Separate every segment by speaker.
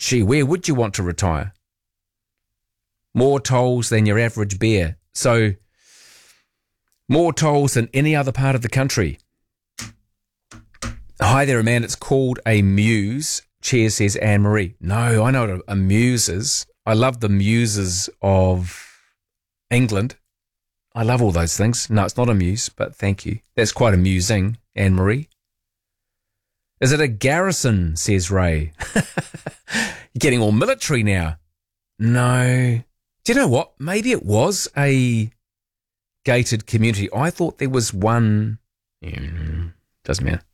Speaker 1: Gee, where would you want to retire? More tolls than your average bear. So, more tolls than any other part of the country. Hi there, man. It's called a muse. Cheers, says Anne-Marie. No, I know what a muse is. I love the muses of England. I love all those things. No, it's not a muse, but thank you. That's quite amusing, Anne-Marie. Is it a garrison, says Ray. You're getting all military now. No. Do you know what? Maybe it was a gated community. I thought there was one. Doesn't matter.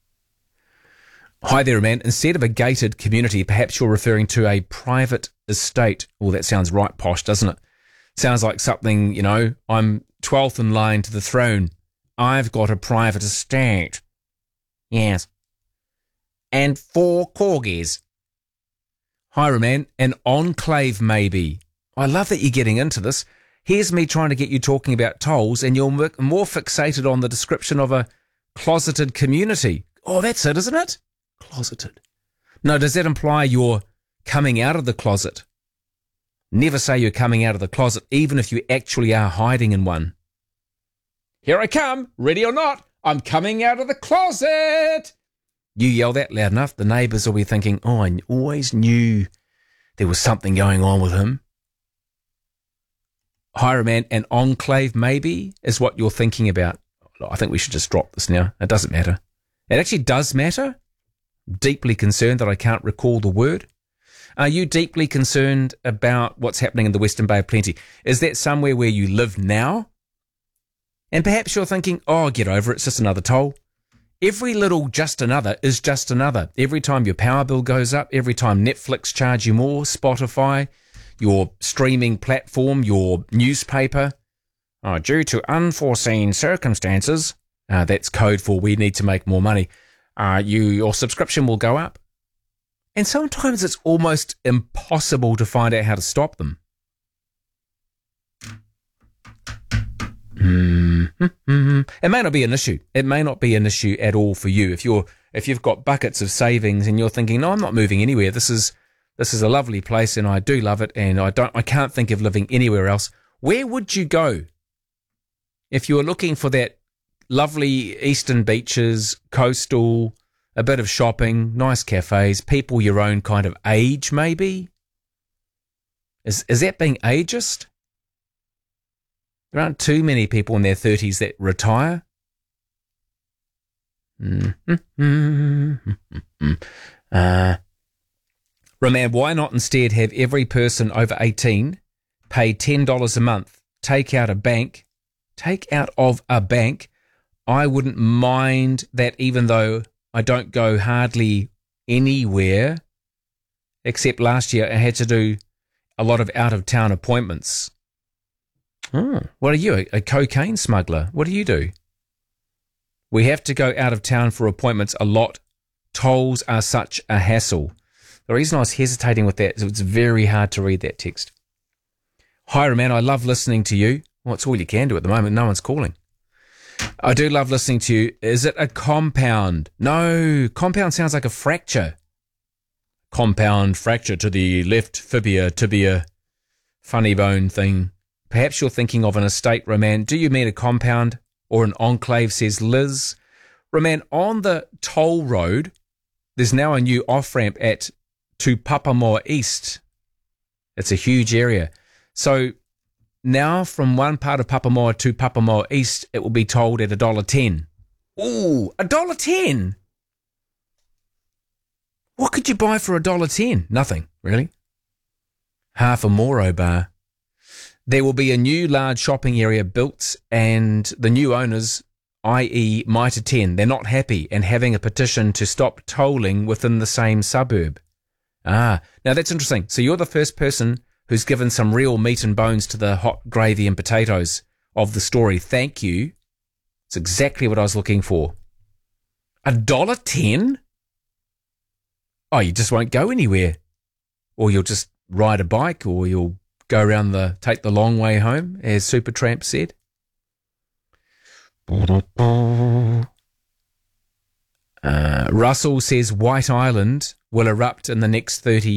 Speaker 1: Hi there, man. Instead of a gated community, perhaps you're referring to a private estate. Oh, that sounds right posh, doesn't it? Sounds like something, I'm 12th in line to the throne. I've got a private estate. Yes. And 4 corgis. Hi, man. An enclave, maybe. I love that you're getting into this. Here's me trying to get you talking about tolls, and you're more fixated on the description of a closeted community. Oh, that's it, isn't it? Closeted. No, does that imply you're coming out of the closet? Never say you're coming out of the closet, even if you actually are hiding in one. Here I come, ready or not, I'm coming out of the closet. You yell that loud enough, the neighbours will be thinking, oh, I always knew there was something going on with him. Hire a man, an enclave maybe is what you're thinking about. I think we should just drop this now. It doesn't matter. It actually does matter. Deeply concerned that I can't recall the word. Are you deeply concerned about what's happening in the Western Bay of Plenty? Is that somewhere where you live now? And perhaps you're thinking, oh, get over it, it's just another toll. Every little just another is just another. Every time your power bill goes up, every time Netflix charge you more, Spotify, your streaming platform, your newspaper, due to unforeseen circumstances, that's code for we need to make more money, your subscription will go up. And sometimes it's almost impossible to find out how to stop them. It may not be an issue. It may not be an issue at all for you. If you've got buckets of savings and you're thinking, no, I'm not moving anywhere. This is a lovely place and I do love it and I can't think of living anywhere else. Where would you go if you were looking for that lovely eastern beaches, coastal, a bit of shopping, nice cafes, people your own kind of age maybe? Is that being ageist? There aren't too many people in their 30s that retire. Roman, why not instead have every person over 18 pay $10 a month, take out of a bank? I wouldn't mind that, even though I don't go hardly anywhere, except last year I had to do a lot of out-of-town appointments. What are you, a cocaine smuggler? What do you do? We have to go out of town for appointments a lot. Tolls are such a hassle. The reason I was hesitating with that is it's very hard to read that text. Hi, man, I love listening to you. Well, it's all you can do at the moment. No one's calling. I do love listening to you. Is it a compound? No, compound sounds like a fracture. Compound fracture to the left fibia, tibia, funny bone thing. Perhaps you're thinking of an estate, Roman. Do you mean a compound or an enclave, says Liz? Roman, on the toll road, there's now a new off-ramp to Papamoa East. It's a huge area. So now from one part of Papamoa to Papamoa East, it will be tolled at $1.10. Ooh, $1.10? What could you buy for $1.10? Nothing, really. Half a Moro bar. There will be a new large shopping area built, and the new owners, i.e. Mitre 10, they're not happy and having a petition to stop tolling within the same suburb. Now that's interesting. So you're the first person who's given some real meat and bones to the hot gravy and potatoes of the story. Thank you. It's exactly what I was looking for. $1.10? Oh, you just won't go anywhere. Or you'll just ride a bike, or you'll go around take the long way home, as Supertramp said. Russell says White Island will erupt in the next 30